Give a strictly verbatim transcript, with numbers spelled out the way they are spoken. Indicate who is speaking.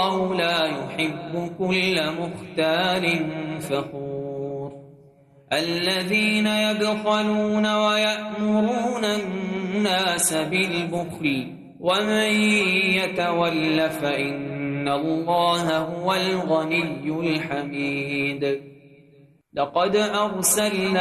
Speaker 1: والله لا يحب كل مختال فخور الذين يبخلون ويأمرون الناس بالبخل ومن يتول فإن الله هو الغني الحميد لقد أرسلنا